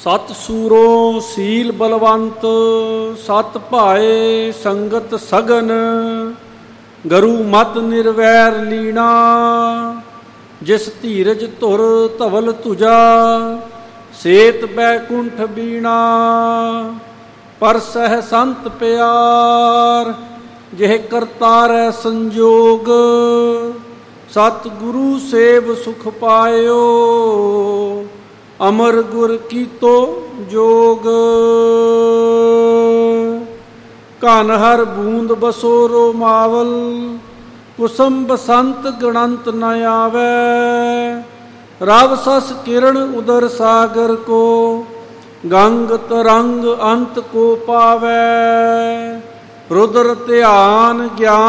ਸਤ ਸੂਰੋ ਸੀਲ ਬਲਵੰਤ, ਸਤ ਭਾਏ ਸੰਗਤ ਸਗਨ। ਗਰੂ ਮਤ ਨਿਰਵੈਰ ਲੀਣਾ, ਜਿਸ ਧੀਰਜ ਧੁਰ ਧਵਲ ਤੁਜਾ। ਸੇਤ ਬੈਕੁੰਠ ਬੀਣਾ, ਪਰਸਹਿ ਸੰਤ ਪਿਆਰ। ਜਿਹ ਕਰਤਾਰੈ ਸੰਜੋਗ, ਸਤ ਗੁਰੂ ਸੇਵ ਸੁਖ ਪਾਇਓ। ਅਮਰ ਗੁਰ ਕੀਤੋ ਜੋਗ, ਘਨ ਹਰ ਬੂੰਦ ਬਸੋ ਰੋਮਾਵਲ। ਕੁਸਮ ਬਸੰਤ ਗਣੰਤ ਨ ਆਵੈ, ਰਵ ਸਸ ਕਿਰਨ ਉਦਰ ਸਾਗਰ ਕੋ। ਗੰਗ ਤਰੰਗ ਅੰਤ ਕੋ ਪਾਵੈ, ਰੁਦਰ ਧਿਆਨ ਗਿਆਨ